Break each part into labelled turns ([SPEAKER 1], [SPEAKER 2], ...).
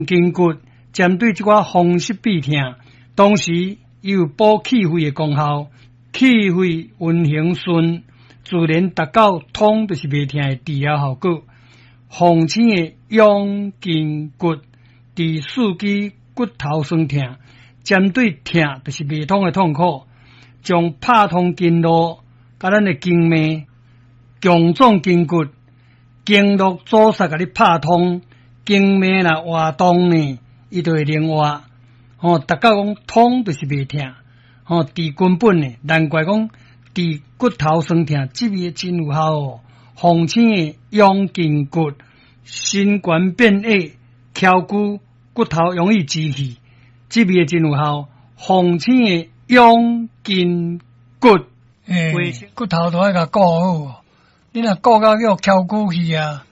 [SPEAKER 1] 筋骨针对这个风湿痹痛，同时又有补气血的功效，气血运行顺，自然达到痛就是袂痛的治疗效果。凤青的养筋骨，治四肢骨头酸痛，针对痛就是袂痛的痛苦，将拍通经络，甲咱的经脉强壮筋骨，经络阻塞甲你拍通，经脉若活动呢，伊就会灵活。达到讲痛就是袂痛，治根本呢，难怪讲治骨头酸痛，这味真有效哦。凤青的养筋骨，心肝变矮，翘骨骨头容易积气，这味真有效。凤青的养筋骨，
[SPEAKER 2] 骨头都爱甲顾好，你若顾到叫翘骨去啊，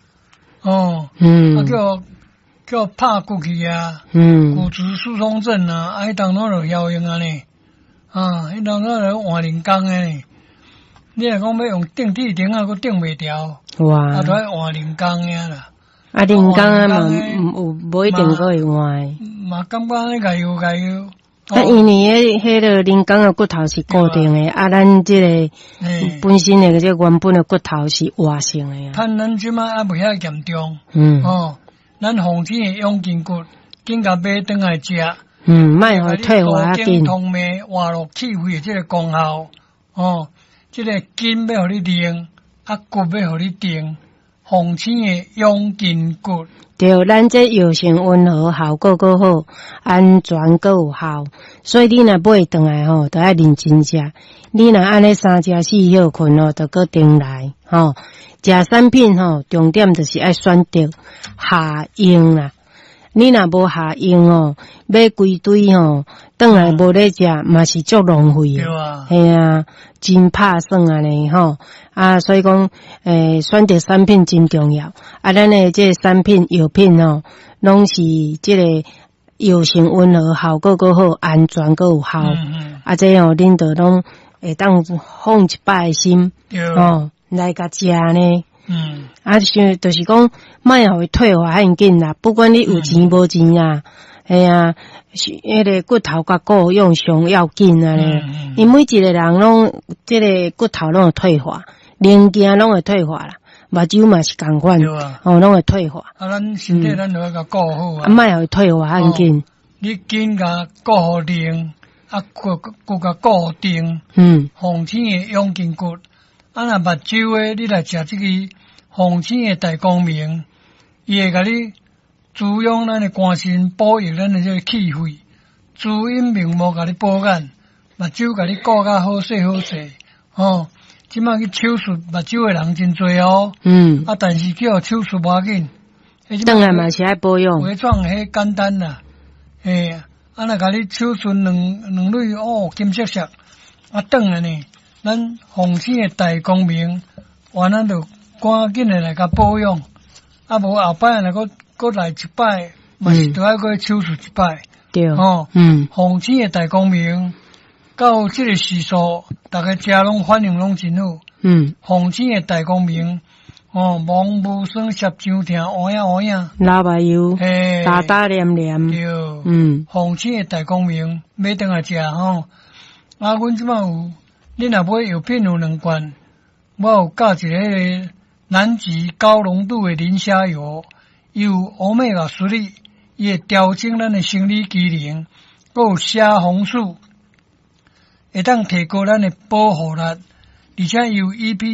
[SPEAKER 2] 叫拍骨去啊，骨质疏松症啊，迄当中就效用啊呢，迄当中就换人工的呢。你若讲要用顶铁钉啊，佫顶袂调，
[SPEAKER 3] 哇，
[SPEAKER 2] 都要换人工的啦。
[SPEAKER 3] 人工啊嘛，有无一定佫会换。
[SPEAKER 2] 嘛，感觉安尼加油。
[SPEAKER 3] 因为迄个人工的骨头是固定的，咱这个本身的这原本的骨头是活性的。
[SPEAKER 2] 咱即摆还袂遐严重，咱凤青的养筋骨，紧甲买转来食，
[SPEAKER 3] 莫互退化紧。
[SPEAKER 2] 通脉活络气血的这个功效，这个筋要互你练，骨要互你定。凤青的养筋骨，
[SPEAKER 3] 对，咱这药性温和，效果够好，安全够有效，所以你若买转来吼，都要认真食。你若安尼3食4休困吼，就搁顶来吼。食产品吼，重点就是爱选择下用啦。你若无下用哦，买规堆吼，转来无咧食，嘛是足浪费的。系啊，真拍算啊呢吼。所以讲，选择产品真重要。咱的这产品药品吼，拢是这个药性温和，效果够好，安全够有效。这吼，恁就拢会当放一摆的心，来甲食呢。就是讲，莫互伊退化很紧啦。不管你有钱无钱啊，迄个骨头甲顾用上要紧啊咧。因每一个人拢，这个骨头拢会退化，零件拢会退化啦，目睭嘛是共款，拢会退化。
[SPEAKER 2] 咱身体咱就要甲顾好啊。
[SPEAKER 3] 莫互伊退化很紧。
[SPEAKER 2] 你紧甲顾好定，骨甲顾好定。凤青的养筋骨，若目睭的，你来食这个凤青的大光明，伊会甲你滋养咱的肝肾，保育咱的这个气血，滋阴明目，甲你保眼，目睭甲你顾甲好势好势。即摆去手术目睭的人真多哦。但是叫手术无要紧，
[SPEAKER 3] 当然嘛是爱保养。
[SPEAKER 2] 微创迄简单啦，若甲你手术两蕊金色色，转来呢，咱凤青的大光明，咱就赶紧的来甲保养，无后摆若搁来一摆，嘛是都要搁手术一摆。
[SPEAKER 3] 对，
[SPEAKER 2] 凤青的大光明，到这个时数，大家食拢反应拢真好。凤青的大光明，忙无酸涩上疼，乌影。
[SPEAKER 3] 老白油，大大黏黏。
[SPEAKER 2] 对，凤青的大光明，买转来食吼。阮即摆有，你若买药品有2罐，我有教一个南极高浓度的磷虾油，有欧米伽3粒，伊会调整咱的生理机能，还有虾红素，会当提高咱的保护力，而且有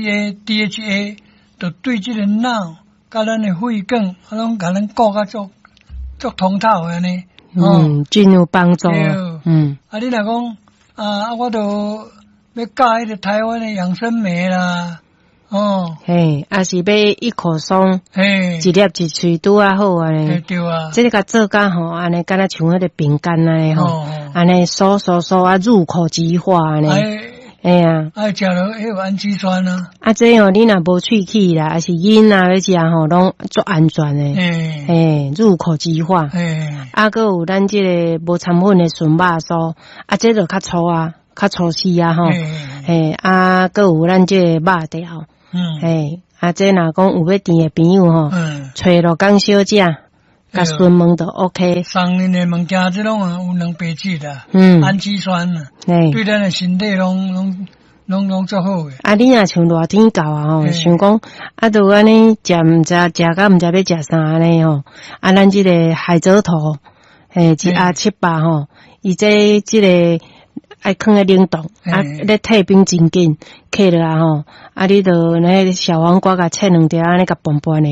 [SPEAKER 2] EPA、DHA， 就对这个脑甲咱的肺管，拢甲咱顾甲足通透安尼。
[SPEAKER 3] 真有帮助。
[SPEAKER 2] 你若讲我都要教迄个台湾的养生梅啦。
[SPEAKER 3] 是买一颗松，一粒一喙拄啊好安尼。
[SPEAKER 2] 对啊，
[SPEAKER 3] 这个甲做甲吼，安尼敢若像迄个饼干安尼吼，安尼酥入口即化安尼。
[SPEAKER 2] 食了迄个氨基酸啊。
[SPEAKER 3] 这你若无喙齿啦，还是囡仔要食吼，拢足安全诶。入口即化。还有咱这个无掺粉的纯肉酥，这就较粗啊，较粗细啊吼。还有咱这个肉条。这若讲有要甜的朋友吼，找落工小食， 甲顺问就 OK。
[SPEAKER 2] 上面的物件这种啊，有两白质的，氨基酸啊，对咱的身体拢做好诶。
[SPEAKER 3] 啊，你若像热天到啊吼，想讲啊，都安尼食毋知甲毋知要食啥安尼吼，啊，咱即个海蜇头，一盒700吼，伊这个爱放咧冷冻，啊，咧退冰真紧，起落啊吼，啊，你着那小黄瓜甲切2条安尼甲拌拌诶。